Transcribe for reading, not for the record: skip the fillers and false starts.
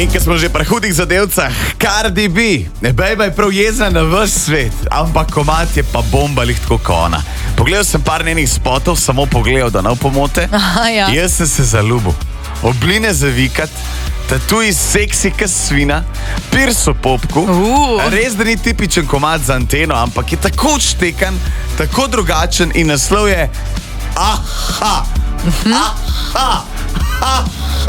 In ko smo že pri hudih zadevcah, Cardi B, bejba je prav jezna na ves svet, ampak komad je pa bomba lih tako kot ona. Pogledal sem par njenih spotov, samo pogledal, da ne pomote. Ja. Jaz sem se zaljubil. Obline zavikat, tatuji seksi kas svina, pirs v popku. Res, da ni tipičen komad za anteno, ampak je tako odštekan, tako drugačen in naslov je Aha! Aha! Aha!